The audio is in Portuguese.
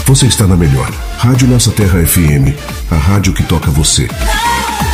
Você está na melhor. Rádio Nossa Terra FM, a rádio que toca você.